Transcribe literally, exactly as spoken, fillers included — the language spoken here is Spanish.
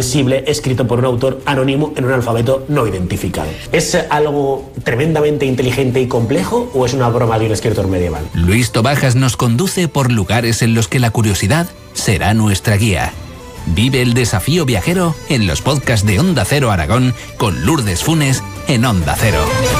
incomprensible escrito por un autor anónimo en un alfabeto no identificado. ¿Es algo tremendamente inteligente y complejo o es una broma de un escritor medieval? Luis Tobajas nos conduce por lugares en los que la curiosidad será nuestra guía. Vive el desafío viajero en los podcasts de Onda Cero Aragón con Lourdes Funes en Onda Cero.